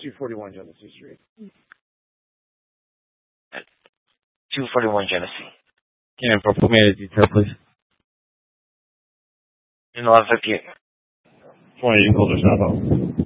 241 Genesee Street. At 241 Genesee. Yeah, bro, put me in a detail, please. In 1158. 20 Colder South.